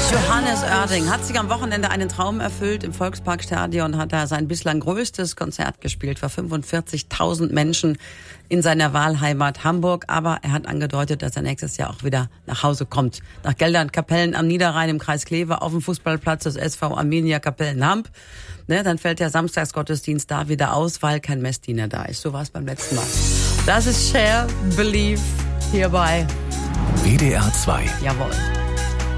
Johannes Oerding hat sich am Wochenende einen Traum erfüllt. Im Volksparkstadion hat er sein bislang größtes Konzert gespielt für 45.000 Menschen in seiner Wahlheimat Hamburg. Aber er hat angedeutet, dass er nächstes Jahr auch wieder nach Hause kommt. Nach Geldern Kapellen am Niederrhein im Kreis Kleve auf dem Fußballplatz des SV Arminia Kapellen-Hamp. Dann fällt der Samstagsgottesdienst da wieder aus, weil kein Messdiener da ist. So war es beim letzten Mal. Das ist Share, Believe hierbei. WDR 2. Jawohl.